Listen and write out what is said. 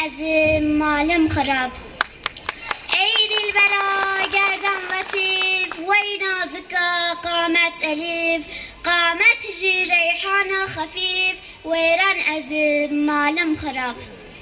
ازم مالم خراب. ای دلبرا گردن لطیف وی نازکا قامت الیف، قامت جی ریحان خفیف ویران ازم مالم خراب.